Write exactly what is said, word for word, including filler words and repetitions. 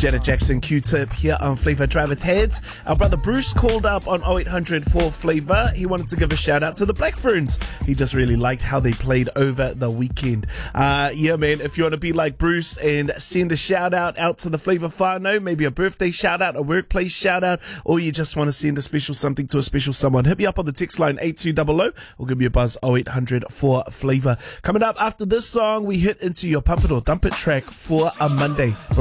Janet Jackson, Q-Tip here on Flavor Drive with Heads. Our brother Bruce called up on oh eight hundred for Flavor. He wanted to give a shout out to the Black Ferns. He just really liked how they played over the weekend. Uh, yeah, man, if you want to be like Bruce and send a shout out out to the Flavor whānau, maybe a birthday shout out, a workplace shout out, or you just want to send a special something to a special someone, hit me up on the text line eight two zero zero or give me a buzz oh eight hundred for Flavor. Coming up after this song, we hit into your Pump It or Dump It track for a Monday.